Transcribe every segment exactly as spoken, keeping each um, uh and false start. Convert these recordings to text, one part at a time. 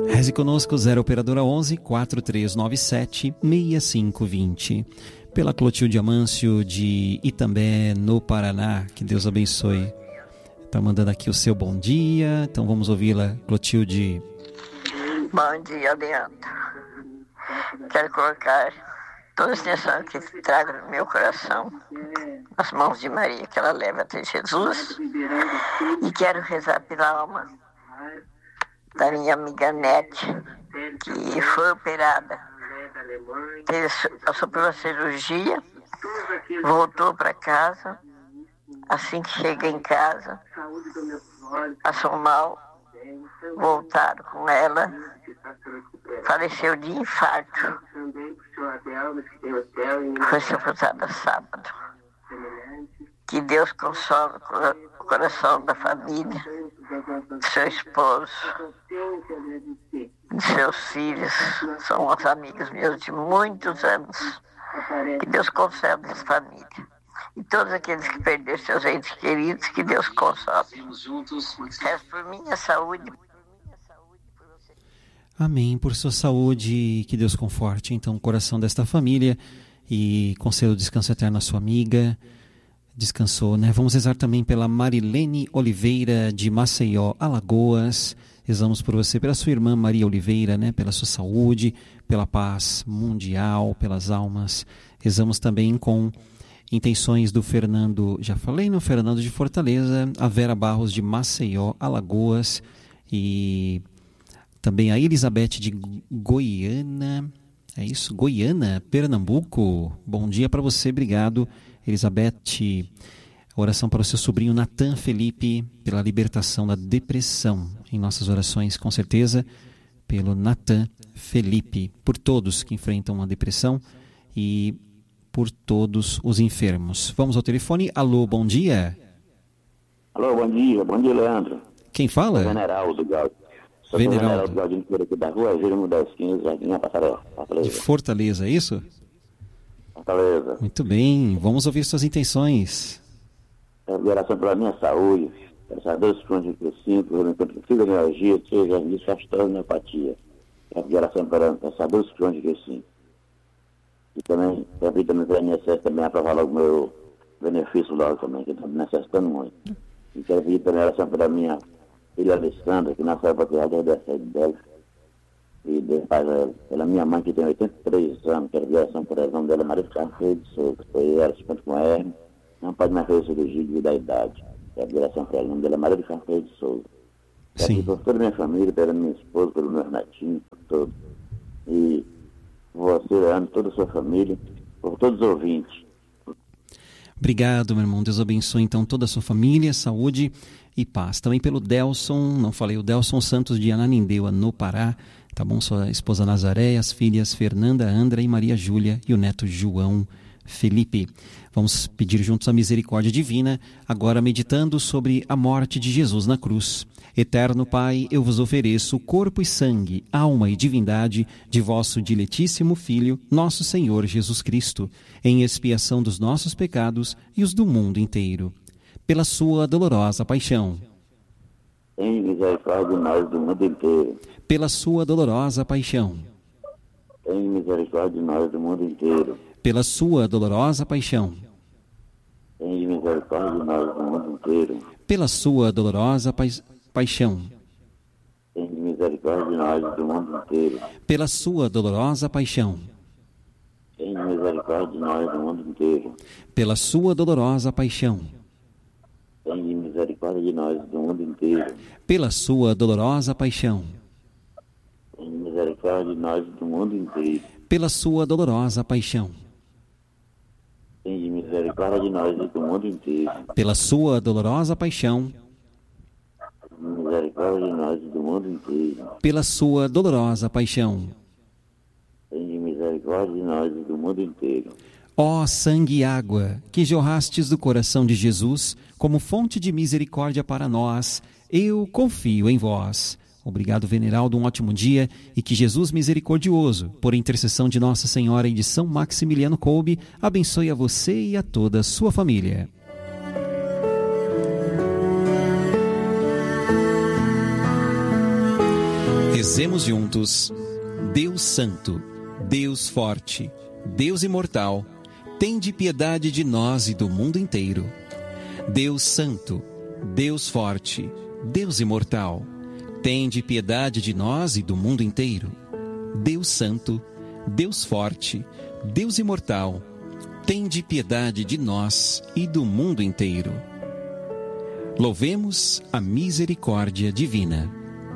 Reze conosco, zero operadora onze, quatro três nove sete, seis cinco dois zero. Pela Clotilde Amâncio de Itambé, no Paraná, que Deus abençoe. Está mandando aqui o seu bom dia, então vamos ouvi-la, Clotilde. Bom dia, Leandro. Quero colocar toda a extensão que trago no meu coração nas mãos de Maria, que ela leva até Jesus. E quero rezar pela alma da minha amiga Nete, que foi operada, teve, passou por uma cirurgia, voltou para casa. Assim que chega em casa, passou mal, voltaram com ela, faleceu de infarto, foi sepultada sábado. Que Deus console o coração da família, do seu esposo, de seus filhos, são os amigos meus de muitos anos. Que Deus console essa família. E todos aqueles que perderam seus entes queridos, que Deus console. Rezo por minha saúde. Amém, por sua saúde, que Deus conforte então o coração desta família e conceda o descanso eterno à sua amiga. Descansou, né? Vamos rezar também pela Marilene Oliveira de Maceió, Alagoas. Rezamos por você, pela sua irmã Maria Oliveira, né? Pela sua saúde, pela paz mundial, pelas almas. Rezamos também com intenções do Fernando, já falei no Fernando de Fortaleza, a Vera Barros de Maceió, Alagoas, e também a Elizabeth de Goiânia, é isso? Goiânia, Pernambuco. Bom dia para você, obrigado, Elizabeth. Oração para o seu sobrinho Natan Felipe, pela libertação da depressão. Em nossas orações, com certeza, pelo Natan Felipe, por todos que enfrentam a depressão e por todos os enfermos. Vamos ao telefone. Alô, bom dia. Alô, bom dia. Bom dia, Leandro. Quem fala? Veneraldo Gaudio. Sou Veneraldo. Veneraldo Gaudio, por aqui da rua, Gílimo dez quinze, Jardim Passarela, Fortaleza. De Fortaleza, é isso? Fortaleza. Muito bem. Vamos ouvir suas intenções. Quero oração pela minha saúde, peço a Deus por onde eu sinto, pelo encontro fibromialgia, seja desfastando neopatia. Quero oração para peço a Deus por onde eu sinto. E também, quero também para a I N S S também aprovar logo o meu benefício logo também, que eu estou necessitando muito. E quero pedir também oração para a minha filha Alessandra, que nasceu para criar desde a sede dela. E de, pela minha mãe, que tem oitenta e três anos, quero pedir oração por ela, o nome dela é Maria de Carreiro de Souza, foi ela, cinquenta com hernia, não pode mais fazer cirurgia devido à idade. Quero pedir oração por ela, o nome dela é Maria de Carreiro de Souza. Quero pedir por toda a minha família, pela minha esposa, pelos meus netinhos, por todos. E você, Leandro, toda a sua família, por todos os ouvintes. Obrigado, meu irmão. Deus abençoe então toda a sua família, saúde e paz. Também pelo Delson, não falei, o Delson Santos de Ananindeua, no Pará. Tá bom? Sua esposa Nazaré, as filhas Fernanda, Andra e Maria Júlia e o neto João Felipe. Vamos pedir juntos a misericórdia divina, agora meditando sobre a morte de Jesus na cruz. Eterno Pai, eu vos ofereço o corpo e sangue, alma e divindade de vosso diletíssimo Filho, nosso Senhor Jesus Cristo, em expiação dos nossos pecados e os do mundo inteiro. Pela sua dolorosa paixão. Tem misericórdia de nós do mundo inteiro. Pela sua dolorosa paixão. Tem misericórdia de nós do mundo inteiro. Pela sua dolorosa paixão. Tem misericórdia de nós do mundo inteiro. Pela sua dolorosa pa- paixão. Tem misericórdia de nós do mundo inteiro. Pela sua dolorosa paixão. Tem misericórdia de nós do mundo inteiro. Pela sua dolorosa paixão. Tem misericórdia de nós do mundo inteiro. Pela sua dolorosa paixão. Tem misericórdia de nós do mundo inteiro. Pela sua dolorosa paixão. Tem misericórdia de nós do mundo inteiro. Pela sua dolorosa paixão. Misericórdia de nós do mundo inteiro. Pela sua dolorosa paixão. Tem misericórdia de nós do mundo inteiro. Ó sangue e água, que jorrastes do coração de Jesus, como fonte de misericórdia para nós, eu confio em vós. Obrigado, Veneraldo, um ótimo dia, e que Jesus misericordioso, por intercessão de Nossa Senhora e de São Maximiliano Kolbe, abençoe a você e a toda a sua família. Rezemos juntos. Deus Santo, Deus Forte, Deus Imortal, tende piedade de nós e do mundo inteiro. Deus Santo, Deus Forte, Deus Imortal, tende piedade de nós e do mundo inteiro. Deus Santo, Deus Forte, Deus Imortal, tende piedade de nós e do mundo inteiro. Louvemos a misericórdia divina.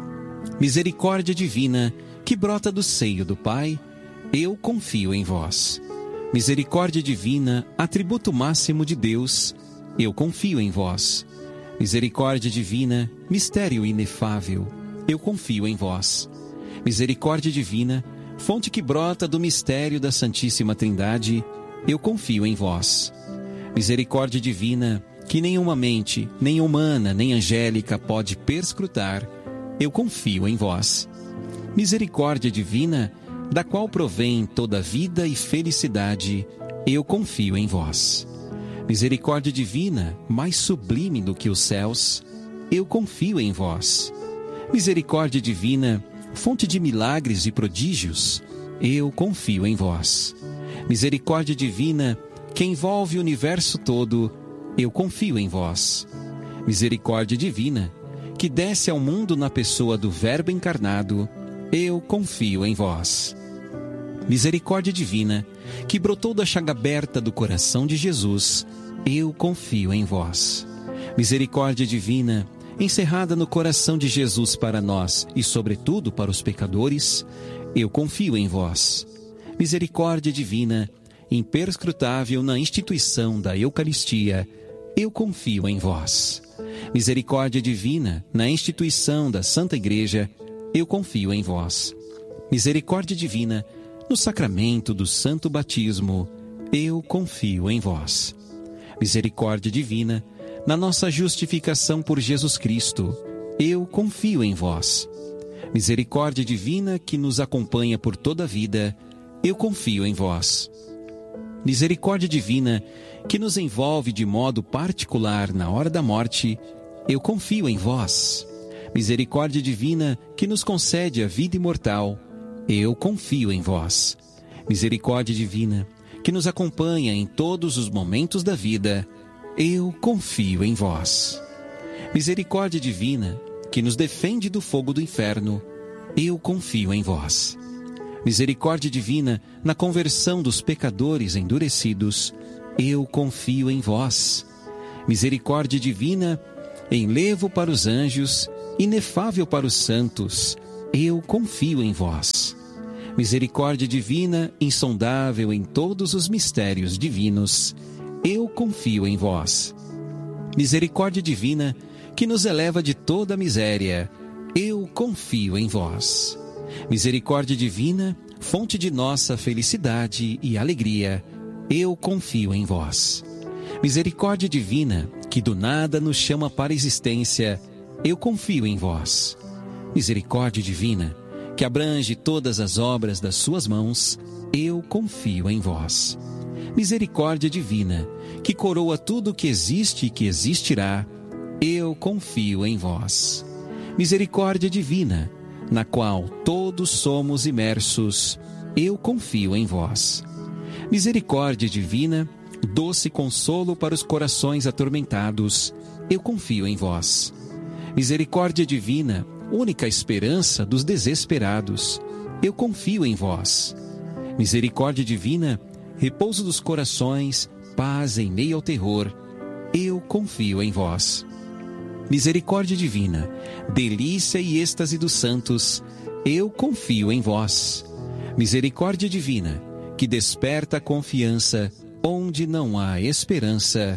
Misericórdia divina, que brota do seio do Pai, eu confio em vós. Misericórdia divina, atributo máximo de Deus, eu confio em vós. Misericórdia divina, mistério inefável, eu confio em vós. Misericórdia divina, fonte que brota do mistério da Santíssima Trindade, eu confio em vós. Misericórdia divina, que nenhuma mente, nem humana, nem angélica pode perscrutar, eu confio em vós. Misericórdia divina, da qual provém toda vida e felicidade, eu confio em vós. Misericórdia divina, mais sublime do que os céus, eu confio em vós. Misericórdia divina, fonte de milagres e prodígios, eu confio em vós. Misericórdia divina, que envolve o universo todo, eu confio em vós. Misericórdia divina, que desce ao mundo na pessoa do Verbo encarnado, eu confio em vós. Misericórdia divina, que brotou da chaga aberta do coração de Jesus, eu confio em vós. Misericórdia divina, encerrada no coração de Jesus para nós e sobretudo para os pecadores, eu confio em vós. Misericórdia divina, imperscrutável na instituição da Eucaristia, eu confio em vós. Misericórdia divina, na instituição da Santa Igreja, eu confio em vós. Misericórdia divina, no sacramento do Santo Batismo, eu confio em vós. Misericórdia divina, na nossa justificação por Jesus Cristo, eu confio em vós. Misericórdia divina que nos acompanha por toda a vida, eu confio em vós. Misericórdia divina que nos envolve de modo particular na hora da morte, eu confio em vós. Misericórdia divina que nos concede a vida imortal, eu confio em vós. Misericórdia divina que nos acompanha em todos os momentos da vida, eu confio em vós. Misericórdia divina que nos defende do fogo do inferno, eu confio em vós. Misericórdia divina na conversão dos pecadores endurecidos, eu confio em vós. Misericórdia divina em levo para os anjos, inefável para os santos, eu confio em vós. Misericórdia divina, insondável em todos os mistérios divinos, eu confio em vós. Misericórdia divina, que nos eleva de toda a miséria, eu confio em vós. Misericórdia divina, fonte de nossa felicidade e alegria, eu confio em vós. Misericórdia divina, que do nada nos chama para a existência, eu confio em vós. Misericórdia divina, que abrange todas as obras das suas mãos, eu confio em vós. Misericórdia divina, que coroa tudo o que existe e que existirá, eu confio em vós. Misericórdia divina, na qual todos somos imersos, eu confio em vós. Misericórdia divina, doce consolo para os corações atormentados, eu confio em vós. Misericórdia divina, única esperança dos desesperados, eu confio em vós. Misericórdia divina, repouso dos corações, paz em meio ao terror, eu confio em vós. Misericórdia divina, delícia e êxtase dos santos, eu confio em vós. Misericórdia divina, que desperta a confiança onde não há esperança,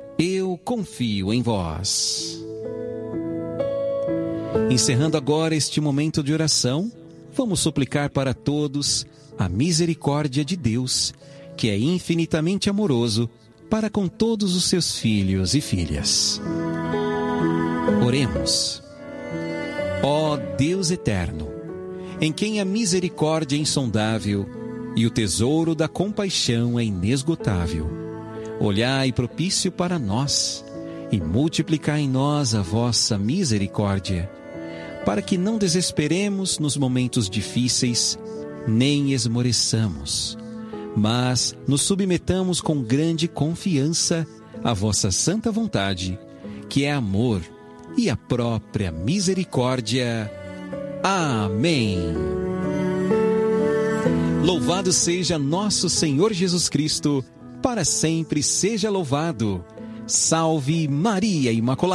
eu confio em vós. Encerrando agora este momento de oração, vamos suplicar para todos a misericórdia de Deus, que é infinitamente amoroso para com todos os seus filhos e filhas. Oremos. Ó Deus eterno, em quem a misericórdia é insondável e o tesouro da compaixão é inesgotável, olhai propício para nós e multiplicai em nós a vossa misericórdia, para que não desesperemos nos momentos difíceis, nem esmoreçamos, mas nos submetamos com grande confiança à vossa santa vontade, que é amor e a própria misericórdia. Amém. Louvado seja nosso Senhor Jesus Cristo, para sempre seja louvado. Salve Maria Imaculada.